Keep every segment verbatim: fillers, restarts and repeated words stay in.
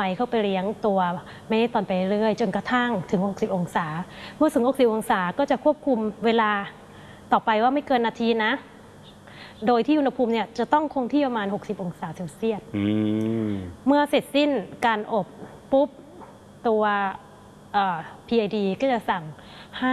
เข้าไปเลี้ยงตัวเมฆตอนไปเรื่อยจนกระทั่งถึงหกสิบองศาเมื่อถึงหกสิบองศาก็จะควบคุมเวลาต่อไปว่าไม่เกินนาทีนะโดยที่อุณหภูมิเนี่ยจะต้องคงที่ประมาณหกสิบองศาเซลเซียสเมื่อเสร็จสิ้นการอบปุ๊บตัว พี ไอ ดี ก็จะสั่งให้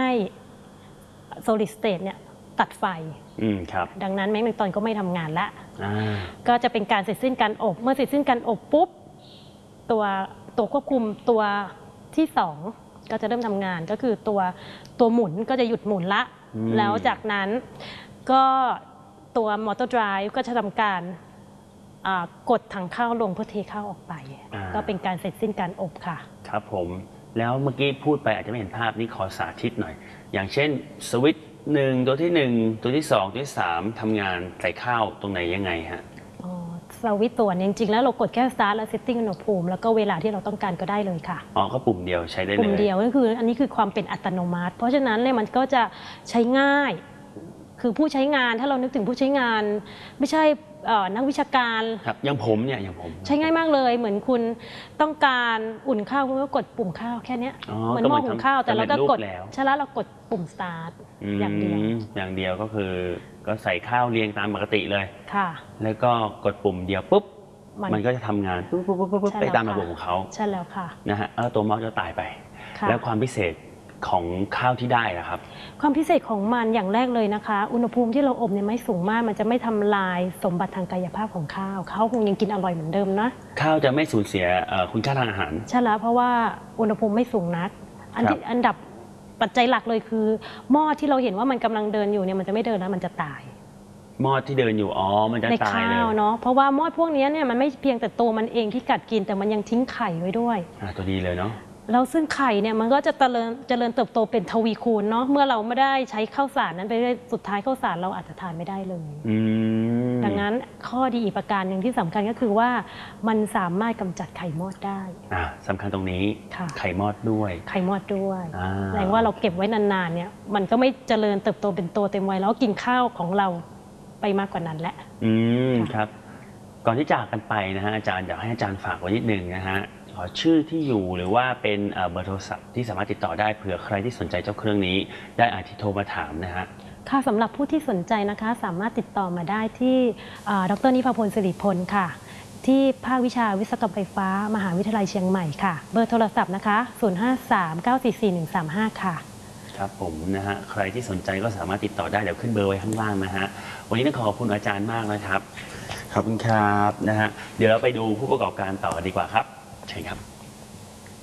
solid state เนี่ยตัดไฟดังนั้นแมกนีตอนก็ไม่ทำงานละก็จะเป็นการเสร็จสิ้นการอบเมื่อเสร็จสิ้นการอบปุ๊บตัวตัวควบคุมตัวที่สองก็จะเริ่มทำงานก็คือตัวตัวหมุนก็จะหยุดหมุนละแล้วจากนั้นก็ตัวมอเตอร์ไดรฟ์ก็จะทำการกดถังข้าวลงเพื่อเทข้าวออกไปก็เป็นการเสร็จสิ้นการอบค่ะครับผมแล้วเมื่อกี้พูดไปอาจจะไม่เห็นภาพนี่ขอสาธิตหน่อยอย่างเช่นสวิตช์หนึ่งตัวที่หนึ่งตัวที่สองตัวที่สามทำงานใส่ข้าวตรงไหนยังไงฮะอ๋อสวิตช์ตัวจริงๆแล้วเรากดแค่ start และ setting อุณหภูมิแล้วก็เวลาที่เราต้องการก็ได้เลยค่ะอ๋อก็ปุ่มเดียวใช้ได้เลยปุ่มเดียวก็คืออันนี้คือความเป็นอัตโนมัติเพราะฉะนั้นเนี่ยมันก็จะใช้ง่ายคือผู้ใช้งานถ้าเรานึกถึงผู้ใช้งานไม่ใช่นักวิชาการครับอย่างผมเนี่ยอย่างผมใช้ง่ายมากเลยเหมือนคุณต้องการอุ่นข้าวคุณก็กดปุ่มข้าวแค่นี้เหมือนหม้อหุงข้าวแต่เราก็กดใช่แล้วเรากดปุ่ม start อย่างเดียวอย่างเดียวก็คือก็ใส่ข้าวเรียงตามปกติเลยค่ะแล้วก็กดปุ่มเดียวปุ๊บมันก็จะทำงานปุ๊บปุ๊บปุ๊บปุ๊บไปตามระบบของเขาใช่แล้วค่ะนะฮะแล้วตัวมอสจะตายไปแล้วความพิเศษของข้าวที่ได้นะครับความพิเศษของมันอย่างแรกเลยนะคะอุณหภูมิที่เราอบเนี่ยไม่สูงมากมันจะไม่ทำลายสมบัติทางกายภาพของข้าวข้าวคงยังกินอร่อยเหมือนเดิมนะข้าวจะไม่สูญเสียคุณค่าทางอาหารใช่แล้วเพราะว่าอุณหภูมิไม่สูงนักอันที่อันดับปัจจัยหลักเลยคือหม้อที่เราเห็นว่ามันกำลังเดินอยู่เนี่ยมันจะไม่เดินแล้วมันจะตายหม้อที่เดินอยู่อ๋อมันจะตายเลยในข้าวเนาะเพราะว่าหม้อพวกนี้เนี่ยมันไม่เพียงแต่ตัวมันเองที่กัดกินแต่มันยังทิ้งไข่ไว้ด้วยอ่าตัวดีเลยเนาะแล้วซึ่งไข่เนี่ยมันก็จะเจริญเจริญเติบโตเป็นทวีคูณเนาะเมื่อเราไม่ได้ใช้ข้าวสารนั้นไปสุดท้ายข้าวสารเราอาจจะทานไม่ได้เลยดังนั้นข้อดีอีกประการหนึ่งที่สำคัญก็คือว่ามันสามารถกำจัดไข่มอดได้อ่าสำคัญตรงนี้ไข่มอดด้วยไข่มอดด้วยแสดงว่าเราเก็บไว้นานๆเนี่ยมันก็ไม่เจริญเติบโตเป็นตัวเต็มวัยแล้วกินข้าวของเราไปมากกว่านั้นแหละอืมครับก่อนที่จากกันไปนะฮะอาจารย์อยากให้อาจารย์ฝากไว้นิดนึงนะฮะขอชื่อที่อยู่หรือว่าเป็นเบอร์โทรศัพท์ที่สามารถติดต่อได้เผื่อใครที่สนใจเจ้าเครื่องนี้ได้อาจจะโทรมาถามนะฮะค่ะสำหรับผู้ที่สนใจนะคะสามารถติดต่อมาได้ที่ดร.นิพาพลสิริพลค่ะที่ภาควิชาวิศวกรรมไฟฟ้ามหาวิทยาลัยเชียงใหม่ค่ะเบอร์โทรศัพท์นะคะศูนย์ ห้า สาม เก้า สี่ สี่ หนึ่ง สาม ห้าค่ะครับผมนะฮะใครที่สนใจก็สามารถติดต่อได้เดี๋ยวขึ้นเบอร์ไว้ข้างล่างนะฮะวันนี้ต้องขอขอบคุณอาจารย์มากนะครับขอบคุณครับนะฮะเดี๋ยวเราไปดูผู้ประกอบการต่อดีกว่าครับใช่ครับ